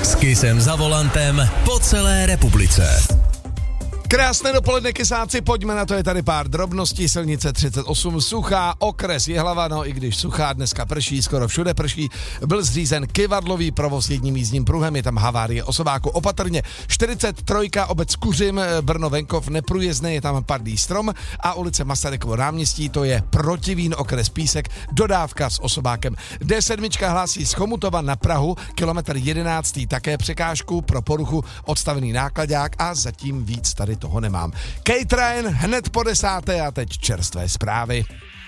S Kissem za volantem po celé republice. Krásné dopoledne, kysáci, pojďme na to, je tady pár drobností. Silnice 38 suchá, okres Jihlava, no i když suchá, dneska prší, skoro všude prší. Byl zřízen kyvadlový provoz jedním jízdním pruhem, je tam havárie osobáku opatrně. 43, obec Kuřim, Brno venkov, neprůjezdné, je tam padlý strom a ulice Masarykovo náměstí, to je Protivín, okres Písek, dodávka s osobákem. D7 hlásí z Chomutova na Prahu, kilometr 11, také překážku pro poruchu, odstavený nákladák a zatím víc tady toho nemám. Kate Ryan hned po 10. a teď čerstvé zprávy.